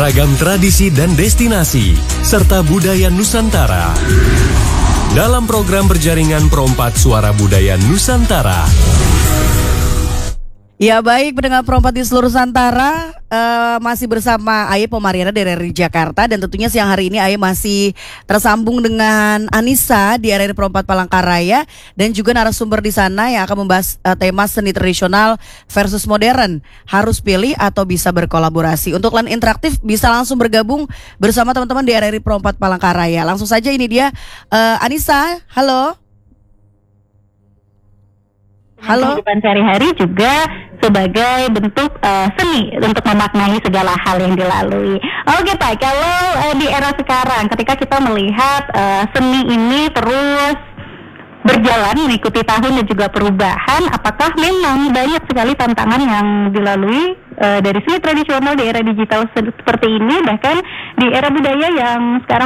beragam tradisi dan destinasi, serta budaya Nusantara. Dalam program berjaringan Perompat Suara Budaya Nusantara. Ya baik, pendengar Perompat di seluruh Nusantara, masih bersama Aye Pomariana dari Jakarta. Dan tentunya siang hari ini Aye masih tersambung dengan Anissa di RRI Perompat Palangkaraya. Dan juga narasumber di sana yang akan membahas tema seni tradisional versus modern. Harus pilih atau bisa berkolaborasi. Untuk line interaktif bisa langsung bergabung bersama teman-teman di RRI Perompat Palangkaraya. Langsung saja ini dia Anissa, halo. Halo. Kehidupan sehari-hari juga sebagai bentuk seni untuk memaknai segala hal yang dilalui. Oke Pak, kalau di era sekarang ketika kita melihat seni ini terus berjalan mengikuti tahun dan juga perubahan, apakah memang banyak sekali tantangan yang dilalui dari seni tradisional di era digital seperti ini, bahkan di era budaya yang sekarang